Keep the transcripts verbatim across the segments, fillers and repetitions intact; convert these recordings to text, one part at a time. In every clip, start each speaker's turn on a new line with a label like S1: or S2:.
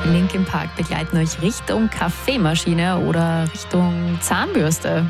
S1: Linkin Park begleiten euch Richtung Kaffeemaschine oder Richtung Zahnbürste.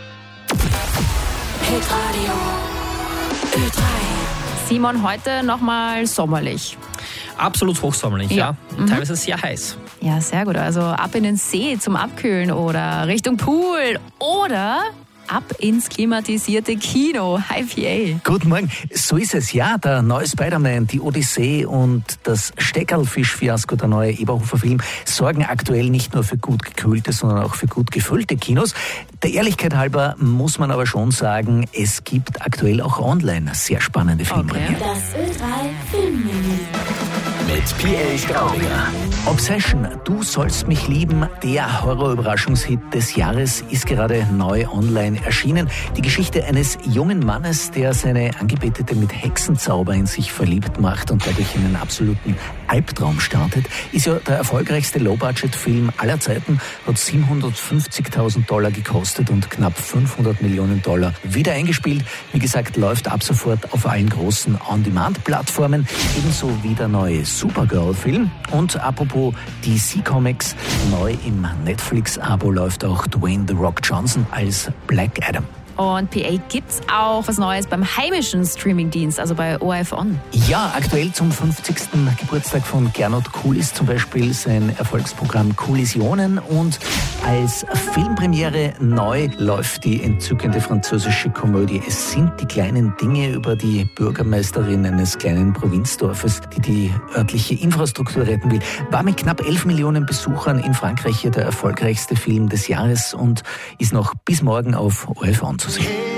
S2: Hitradio Ö drei.
S1: Simon, heute nochmal sommerlich.
S3: Absolut hochsommerlich, ja.
S1: Ja. Mhm.
S3: Teilweise sehr heiß.
S1: Ja, sehr gut. Also ab in den See zum Abkühlen oder Richtung Pool oder ab ins klimatisierte Kino. Hi P A.
S4: Guten Morgen. So ist es, ja. Der neue Spider-Man, die Odyssee und das Steckerlfisch-Fiasko, der neue Eberhofer-Film, sorgen aktuell nicht nur für gut gekühlte, sondern auch für gut gefüllte Kinos. Der Ehrlichkeit halber muss man aber schon sagen, es gibt aktuell auch online sehr spannende Filmpremieren.
S2: Das Ö drei Filmmenü.
S4: Mit P A Straubinger. Obsession, du sollst mich lieben, der Horror-Überraschungshit des Jahres, ist gerade neu online erschienen. Die Geschichte eines jungen Mannes, der seine Angebetete mit Hexenzauber in sich verliebt macht und dadurch in einen absoluten Albtraum startet, ist ja der erfolgreichste Low-Budget-Film aller Zeiten, hat siebenhundertfünfzigtausend Dollar gekostet und knapp fünfhundert Millionen Dollar wieder eingespielt. Wie gesagt, läuft ab sofort auf allen großen On-Demand-Plattformen, ebenso wie der neue Supergirl-Film. Und apropos D C Comics, neu im Netflix-Abo läuft auch Dwayne The Rock Johnson als Black Adam.
S1: Und P A, gibt's auch was Neues beim heimischen Streamingdienst, also bei O R F On?
S4: Ja, aktuell zum fünfzigsten Geburtstag von Gernot Kulis zum Beispiel sein Erfolgsprogramm Kollisionen, und als Filmpremiere neu läuft die entzückende französische Komödie Es sind die kleinen Dinge über die Bürgermeisterin eines kleinen Provinzdorfes, die die örtliche Infrastruktur retten will. War mit knapp elf Millionen Besuchern in Frankreich hier der erfolgreichste Film des Jahres und ist noch bis morgen auf O R F On zu sehen.